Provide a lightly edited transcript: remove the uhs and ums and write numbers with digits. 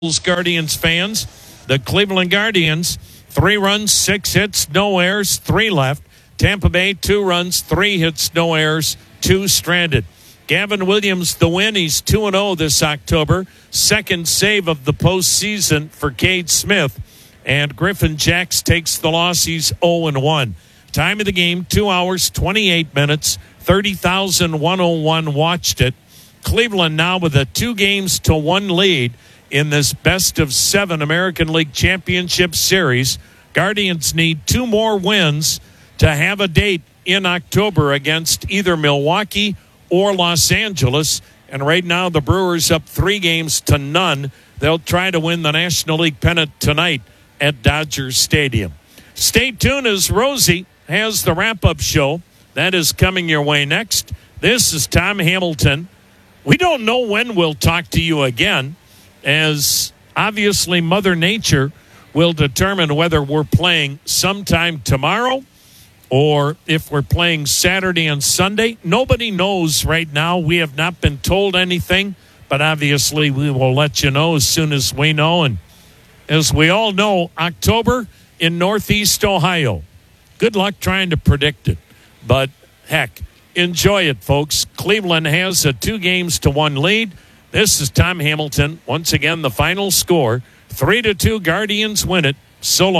Guardians fans. The Cleveland Guardians, 3 runs, 6 hits, no errors, 3 left. Tampa Bay, 2 runs, 3 hits, no errors, 2 stranded. Gavin Williams, the win. He's 2-0 this October. Second save of the postseason for Cade Smith. And Griffin Jacks takes the loss. He's 0-1. Time of the game, 2 hours, 28 minutes. 30,101 watched it. Cleveland now with a 2-1 lead in this best-of-7 American League Championship Series. Guardians need 2 more wins to have a date in October against either Milwaukee or Los Angeles. And right now the Brewers up 3-0. They'll try to win the National League pennant tonight at Dodger Stadium. Stay tuned as Rosie has the wrap-up show. That is coming your way next. This is Tom Hamilton. We don't know when we'll talk to you again, as obviously Mother Nature will determine whether we're playing sometime tomorrow or if we're playing Saturday and Sunday. Nobody knows right now. We have not been told anything, but obviously we will let you know as soon as we know. And as we all know, October in Northeast Ohio. Good luck trying to predict it, but heck, enjoy it, folks. Cleveland has a 2-1 lead. This is Tom Hamilton. Once again, the final score, 3-2, Guardians win it. So long.